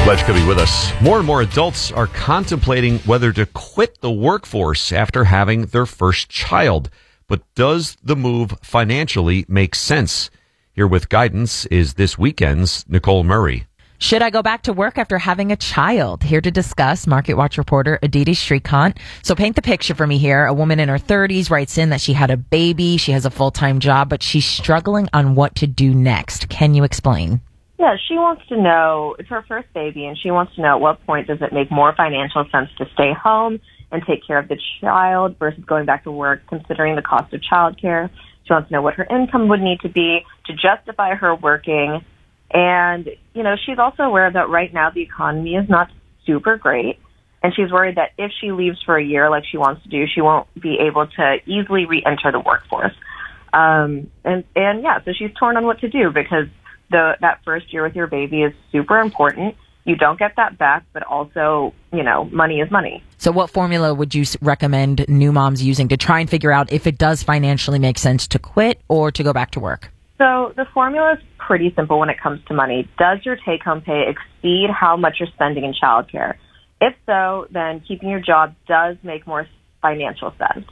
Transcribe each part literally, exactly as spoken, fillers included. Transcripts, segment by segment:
Glad you could be with us. More and more adults are contemplating whether to quit the workforce after having their first child. But does the move financially make sense? Here with guidance is this weekend's Nicole Murray. Should I go back to work after having a child? Here to discuss, Market Watch reporter Aditi Shrikant. So paint the picture for me here. A woman in her thirties writes in that she had a baby, she has a full-time job, but she's struggling on what to do next. Can you explain? Yeah, she wants to know, it's her first baby, and she wants to know at what point does it make more financial sense to stay home and take care of the child versus going back to work, considering the cost of childcare. She wants to know what her income would need to be to justify her working. And, you know, she's also aware that right now the economy is not super great. And she's worried that if she leaves for a year like she wants to do, she won't be able to easily re-enter the workforce. Um, and, and yeah, so she's torn on what to do because the, that first year with your baby is super important. You don't get that back, but also, you know, money is money. So what formula would you recommend new moms using to try and figure out if it does financially make sense to quit or to go back to work? So the formula is pretty simple when it comes to money. Does your take-home pay exceed how much you're spending in childcare? If so, then keeping your job does make more financial sense.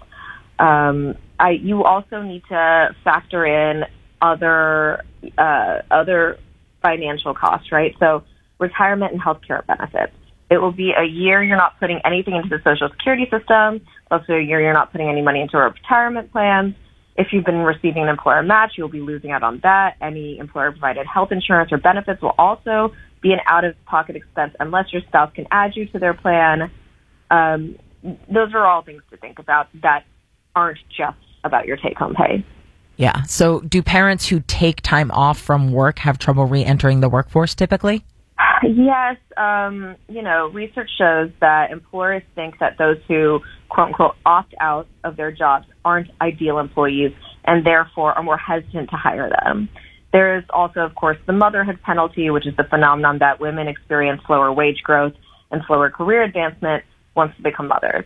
Um, I, you also need to factor in other uh, other financial costs, right? So retirement and healthcare benefits. It will be a year you're not putting anything into the Social Security system. Also a year you're not putting any money into a retirement plans. If you've been receiving an employer match, you'll be losing out on that. Any employer-provided health insurance or benefits will also be an out-of-pocket expense unless your spouse can add you to their plan. Um, those are all things to think about that aren't just about your take-home pay. Yeah. So do parents who take time off from work have trouble re-entering the workforce typically? Yes. Um, you know, research shows that employers think that those who, quote unquote, opt out of their jobs aren't ideal employees and therefore are more hesitant to hire them. There is also, of course, the motherhood penalty, which is the phenomenon that women experience slower wage growth and slower career advancement once they become mothers.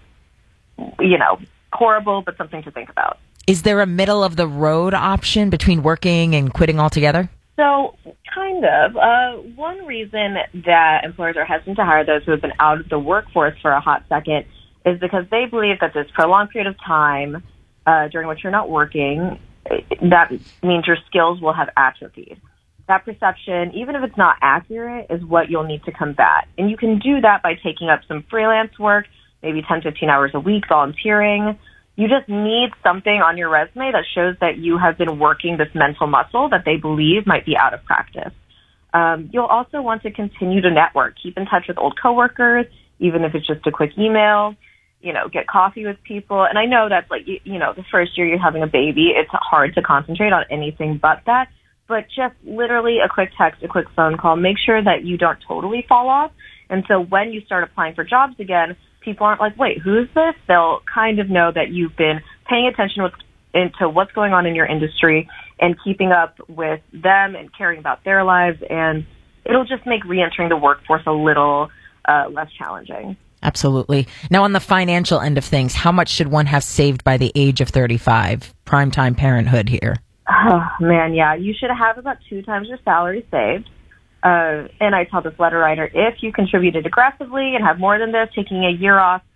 You know, horrible, but something to think about. Is there a middle of the road option between working and quitting altogether? So, kind of. Uh, one reason that employers are hesitant to hire those who have been out of the workforce for a hot second is because they believe that this prolonged period of time uh, during which you're not working, that means your skills will have atrophied. That perception, even if it's not accurate, is what you'll need to combat. And you can do that by taking up some freelance work, maybe ten, fifteen hours a week, volunteering. You just need something on your resume that shows that you have been working this mental muscle that they believe might be out of practice. Um, you'll also want to continue to network. Keep in touch with old coworkers, even if it's just a quick email. You know, get coffee with people. And I know that's like, you, you know, the first year you're having a baby, it's hard to concentrate on anything but that. But just literally a quick text, a quick phone call. Make sure that you don't totally fall off. And so when you start applying for jobs again, people aren't like, wait, who's this? They'll kind of know that you've been paying attention with, into what's going on in your industry and keeping up with them and caring about their lives. And it'll just make reentering the workforce a little uh, less challenging. Absolutely. Now, on the financial end of things, how much should one have saved by the age of thirty-five? Primetime parenthood here. Oh, man, yeah. You should have about two times your salary saved. Uh, and I tell this letter writer, if you contributed aggressively and have more than this, taking a year off